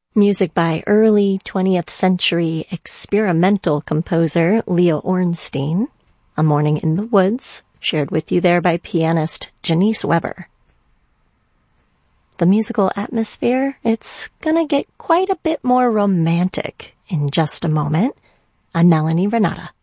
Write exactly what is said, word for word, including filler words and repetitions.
Music by early twentieth century experimental composer Leo Ornstein. A Morning in the Woods, shared with you there by pianist Janice Weber. The musical atmosphere, it's gonna get quite a bit more romantic in just a moment. I'm Melanie Renata.